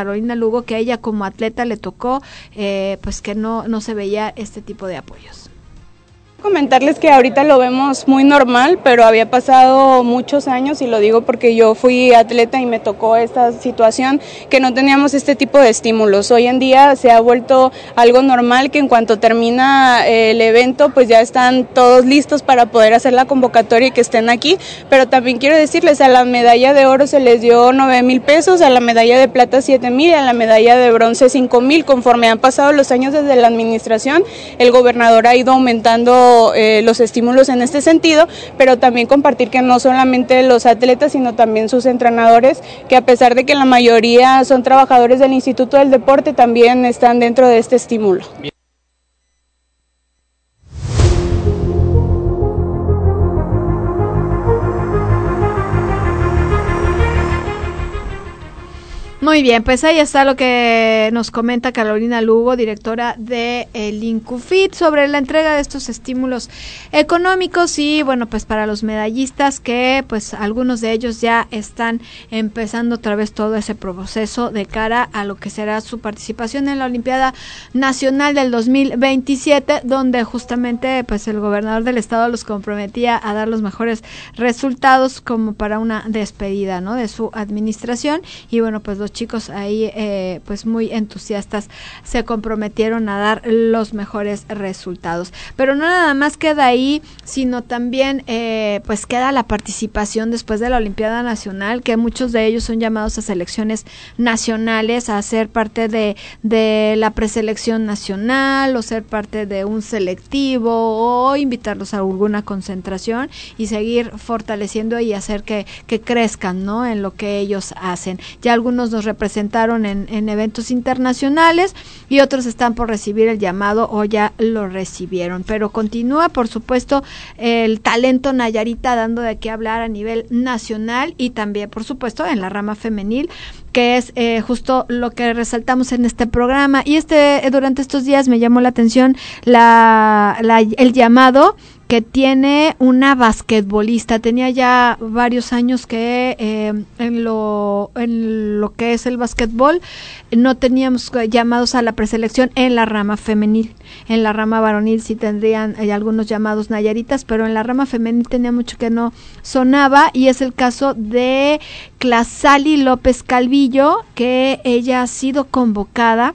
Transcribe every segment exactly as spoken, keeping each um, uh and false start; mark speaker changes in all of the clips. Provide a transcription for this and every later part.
Speaker 1: Carolina Lugo que a ella como atleta le tocó, eh, pues que no, no se veía este tipo de apoyos.
Speaker 2: Comentarles que ahorita lo vemos muy normal, pero había pasado muchos años, y lo digo porque yo fui atleta y me tocó esta situación, que no teníamos este tipo de estímulos. Hoy en día se ha vuelto algo normal, que en cuanto termina el evento pues ya están todos listos para poder hacer la convocatoria y que estén aquí, pero también quiero decirles, a la medalla de oro se les dio nueve mil pesos, a la medalla de plata siete mil, a la medalla de bronce cinco mil. Conforme han pasado los años desde la administración, el gobernador ha ido aumentando Eh, los estímulos en este sentido, pero también compartir que no solamente los atletas, sino también sus entrenadores, que a pesar de que la mayoría son trabajadores del Instituto del Deporte, también están dentro de este estímulo.
Speaker 1: Muy bien, pues ahí está lo que nos comenta Carolina Lugo, directora de el INCUFIT, sobre la entrega de estos estímulos económicos y bueno, pues para los medallistas que pues algunos de ellos ya están empezando otra vez todo ese proceso de cara a lo que será su participación en la Olimpiada Nacional del dos mil veintisiete, donde justamente pues el gobernador del estado los comprometía a dar los mejores resultados como para una despedida, ¿no?, de su administración. Y bueno, pues los chicos ahí eh, pues muy entusiastas se comprometieron a dar los mejores resultados, pero no nada más queda ahí, sino también eh, pues queda la participación después de la Olimpiada Nacional, que muchos de ellos son llamados a selecciones nacionales, a ser parte de, de la preselección nacional o ser parte de un selectivo o invitarlos a alguna concentración y seguir fortaleciendo y hacer que, que crezcan, ¿no?, en lo que ellos hacen. Ya algunos nos representaron en, en eventos internacionales y otros están por recibir el llamado o ya lo recibieron, pero continúa por supuesto el talento nayarita dando de qué hablar a nivel nacional y también por supuesto en la rama femenil, que es eh, justo lo que resaltamos en este programa. Y este durante estos días me llamó la atención la, la el llamado que tiene una basquetbolista. Tenía ya varios años que eh, en lo en lo que es el basquetbol no teníamos llamados a la preselección en la rama femenil. En la rama varonil sí tendrían eh, algunos llamados nayaritas, pero en la rama femenil tenía mucho que no sonaba, y es el caso de Clasali López Calvillo, que ella ha sido convocada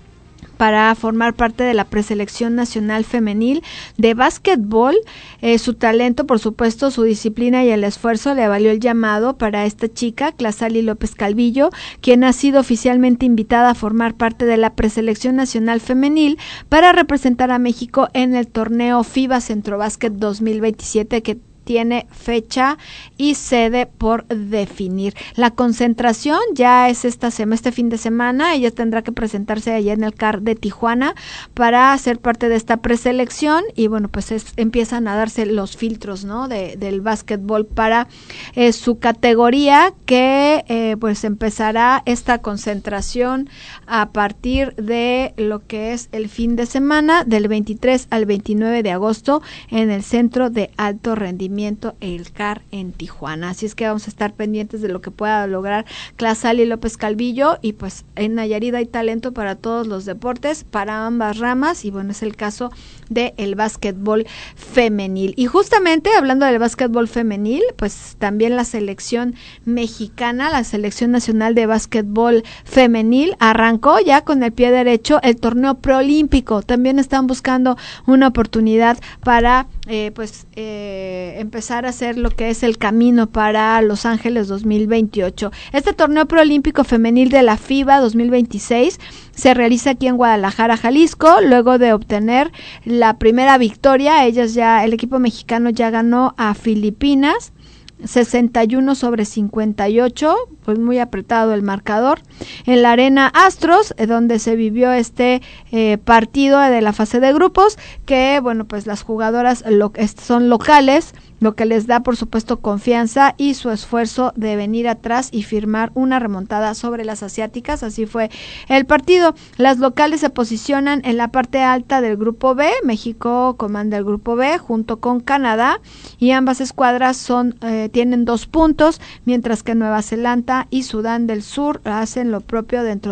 Speaker 1: para formar parte de la preselección nacional femenil de básquetbol. Eh, su talento, por supuesto, su disciplina y el esfuerzo le valió el llamado para esta chica, Clasali López Calvillo, quien ha sido oficialmente invitada a formar parte de la preselección nacional femenil para representar a México en el torneo FIBA Centrobásquet dos mil veintisiete, que tiene fecha y sede por definir. La concentración ya es esta semana, este fin de semana. Ella tendrá que presentarse allá en el C A R de Tijuana para ser parte de esta preselección y bueno, pues es, empiezan a darse los filtros, ¿no?, de, del básquetbol para eh, su categoría, que eh, pues empezará esta concentración a partir de lo que es el fin de semana del veintitrés al veintinueve de agosto en el Centro de Alto Rendimiento, el C A R en Tijuana. Así es que vamos a estar pendientes de lo que pueda lograr Clasali López Calvillo, y pues en Nayarit hay talento para todos los deportes, para ambas ramas, y bueno, es el caso del básquetbol femenil. Y justamente hablando del básquetbol femenil, pues también la selección mexicana, la selección nacional de básquetbol femenil arrancó ya con el pie derecho el torneo preolímpico. También están buscando una oportunidad para eh, pues eh, empezar a hacer lo que es el camino para Los Ángeles dos mil veintiocho. Este torneo preolímpico femenil de la FIBA dos mil veintiséis se realiza aquí en Guadalajara, Jalisco, luego de obtener la primera victoria. Ellas ya, el equipo mexicano ya ganó a Filipinas sesenta y uno sobre cincuenta y ocho, pues muy apretado el marcador, en la Arena Astros, eh, donde se vivió este eh, partido de la fase de grupos, que bueno, pues las jugadoras lo, son locales, lo que les da por supuesto confianza y su esfuerzo de venir atrás y firmar una remontada sobre las asiáticas. Así fue el partido. Las locales se posicionan en la parte alta del grupo B. México comanda el grupo B junto con Canadá, y ambas escuadras son eh, tienen dos puntos, mientras que Nueva Zelanda y Sudán del Sur hacen lo propio dentro